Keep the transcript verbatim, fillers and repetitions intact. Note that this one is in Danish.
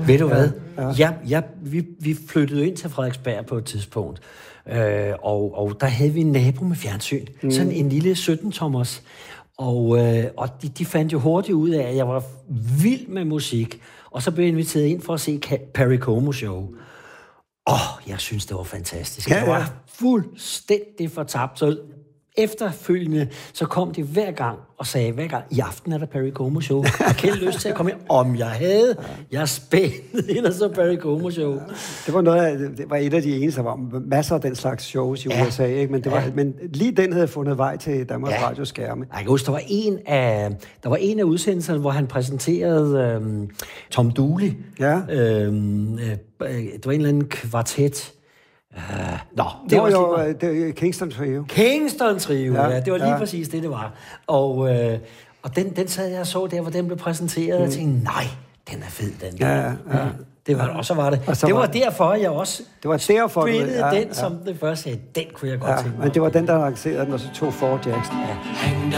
Ved du hvad? Ja. Ja, ja, vi, vi flyttede ind til Frederiksberg på et tidspunkt, øh, og, og der havde vi en nabo med fjernsyn. Mm. Sådan en lille sytten-tommers. Og, øh, og de, de fandt jo hurtigt ud af, at jeg var vild med musik. Og så blev jeg inviteret ind for at se Perry Como Show. Åh, oh, jeg synes, det var fantastisk. Ja, ja. Jeg var fuldstændig fortabt. Så efterfølgende, så kom de hver gang og sagde, hver gang, i aften er der Perry Como Show. Jeg har ikke lyst til at komme ind. Om jeg havde, jeg spændte ind og så Perry Como Show. Det var, noget af, det var et af de eneste, der var masser af den slags shows i Ja. U S A, ikke? Men, det var, Ja. men lige den havde fundet vej til Danmarks Ja. Radios skærme. Jeg kan huske, der var en af, der var en af udsendelserne, hvor han præsenterede øhm, Tom Dooley. Ja. Øhm, øh, det var en eller anden kvartet. Uh, nå, det Det var var jo også lige- øh, det, Kingston Trio. Kingston Trio, ja, Ja, ja, det var lige ja. præcis det, det var. Og, øh, og den, den sad jeg og så der, hvor den blev præsenteret, og jeg tænkte, nej, den er fed, den der. Ja, ja, ja. Det var, og så var det. Og så det var, var- derfor, jeg også Det var derfor, du- spillede ja, den ja. som det første. Den kunne jeg godt Ja, tænke mig. men det var den, der lancerede den, og så tog Ford Jackson. Ja.